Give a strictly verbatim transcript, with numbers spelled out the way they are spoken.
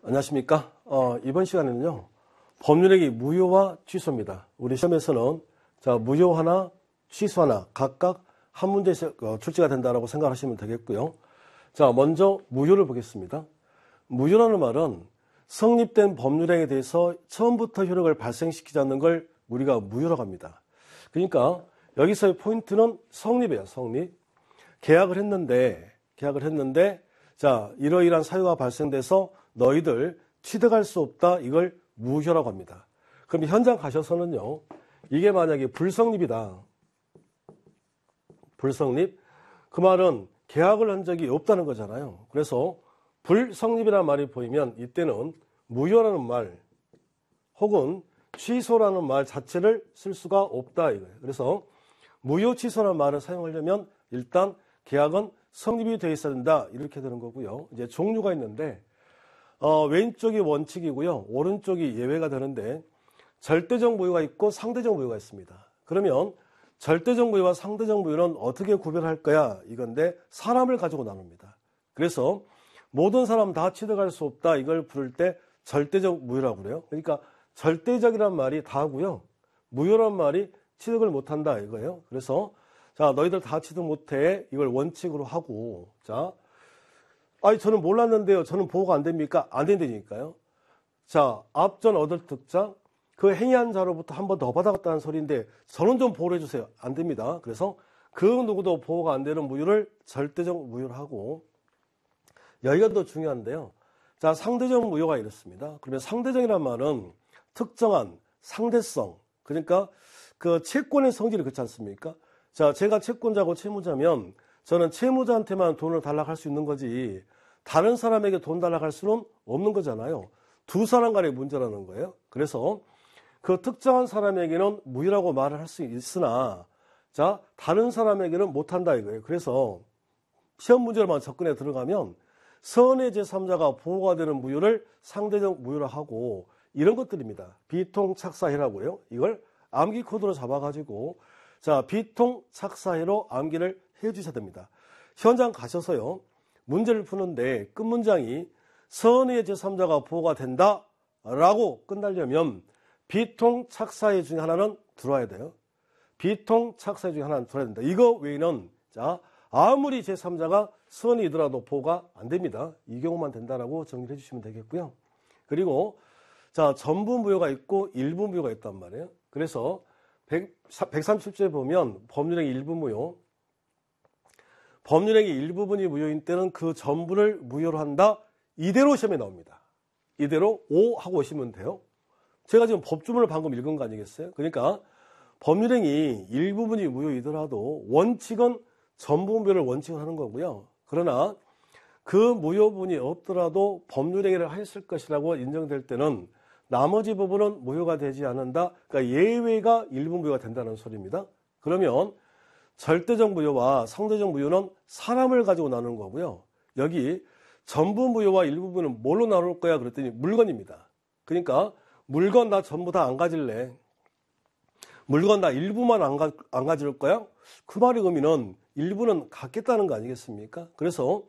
안녕하십니까. 어, 이번 시간에는요, 법률행위 무효와 취소입니다. 우리 시험에서는 자, 무효하나 취소하나 각각 한 문제에서 어, 출제가 된다라고 생각하시면 되겠고요. 자, 먼저 무효를 보겠습니다. 무효라는 말은 성립된 법률행위에 대해서 처음부터 효력을 발생시키지 않는 걸 우리가 무효라고 합니다. 그러니까 여기서의 포인트는 성립이에요. 성립. 계약을 했는데, 계약을 했는데, 자, 이러이러한 사유가 발생돼서 너희들 취득할 수 없다. 이걸 무효라고 합니다. 그럼 현장 가셔서는요, 이게 만약에 불성립이다. 불성립. 그 말은 계약을 한 적이 없다는 거잖아요. 그래서 불성립이라는 말이 보이면 이때는 무효라는 말 혹은 취소라는 말 자체를 쓸 수가 없다 이거예요. 그래서 무효 취소라는 말을 사용하려면 일단 계약은 성립이 되어 있어야 된다 이렇게 되는 거고요. 이제 종류가 있는데 어, 왼쪽이 원칙이고요. 오른쪽이 예외가 되는데 절대적 무효가 있고 상대적 무효가 있습니다. 그러면 절대적 무효와 상대적 무효는 어떻게 구별할 거야 이건데 사람을 가지고 나눕니다. 그래서 모든 사람 다 취득할 수 없다 이걸 부를 때 절대적 무효라고 그래요. 그러니까 절대적이란 말이 다고요. 무효란 말이 취득을 못한다 이거예요. 그래서 자 너희들 다 취득 못해 이걸 원칙으로 하고 자 아니 저는 몰랐는데요. 저는 보호가 안 됩니까? 안 된다니까요. 자 앞전 얻을 특자 그 행위한 자로부터 한 번 더 받아갔다는 소리인데 저는 좀 보호를 해주세요. 안 됩니다. 그래서 그 누구도 보호가 안 되는 무효를 절대적 무효를 하고 여기가 더 중요한데요. 자 상대적 무효가 이렇습니다. 그러면 상대적이란 말은 특정한 상대성 그러니까 그 채권의 성질이 그렇지 않습니까? 자 제가 채권자고 채무자면 저는 채무자한테만 돈을 달라고 할 수 있는 거지 다른 사람에게 돈 달라고 할 수는 없는 거잖아요. 두 사람 간의 문제라는 거예요. 그래서 그 특정한 사람에게는 무효라고 말을 할 수 있으나 자 다른 사람에게는 못한다 이거예요. 그래서 시험 문제로만 접근해 들어가면 선의 제삼자가 보호가 되는 무효를 상대적 무효로 하고 이런 것들입니다. 비통착사해라고요. 이걸 암기 코드로 잡아가지고 자 비통착사해로 암기를 해주셔야 됩니다. 현장 가셔서요. 문제를 푸는데 끝 문장이 선의 제삼자가 보호가 된다라고 끝나려면 비통착사해 중에 하나는 들어와야 돼요. 비통착사해 중에 하나는 들어야 된다. 이거 외에는 자 아무리 제삼자가 선이더라도 보호가 안 됩니다. 이 경우만 된다라고 정리해 주시면 되겠고요. 그리고 자 전부 무효가 있고 일부 무효가 있단 말이에요. 그래서 백삼십칠 조에 보면 법률행위 일부 무효 법률행위 일부분이 무효인 때는 그 전부를 무효로 한다. 이대로 시험에 나옵니다. 이대로 오 하고 오시면 돼요. 제가 지금 법주문을 방금 읽은 거 아니겠어요? 그러니까 법률행위 일부분이 무효이더라도 원칙은 전부 무효를 원칙으로 하는 거고요. 그러나 그 무효분이 없더라도 법률행위를 했을 것이라고 인정될 때는 나머지 부분은 무효가 되지 않는다. 그러니까 예외가 일부 무효가 된다는 소리입니다. 그러면 절대적 무효와 상대적 무효는 사람을 가지고 나누는 거고요. 여기 전부 무효와 일부 무효는 뭘로 나눌 거야? 그랬더니 물건입니다. 그러니까 물건 나 전부 다 안 가질래. 물건 나 일부만 안, 가, 안 가질 거야? 그 말의 의미는 일부는 갖겠다는 거 아니겠습니까? 그래서